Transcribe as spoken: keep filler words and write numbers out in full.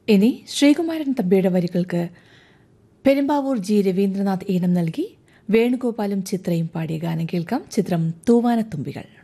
ഇനി ശ്രീകുമാരൻ തമ്പിയുടെ വരികൾക്ക് പെരുമ്പാവൂർ ജി രവീന്ദ്രനാഥ് ഈണം നൽകി വേണുഗോപാലും ചിത്രയും പാടിയ ഗാനം കേൾക്കാം. ചിത്രം തൂവാനത്തുമ്പികൾ.